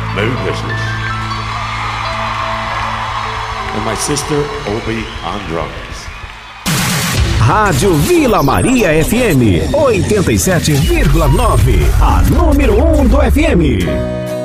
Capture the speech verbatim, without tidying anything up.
Merry Christmas. And my sister, Obi on drums. Rádio Vila Maria F M, oitenta e sete vírgula nove, a número um do F M.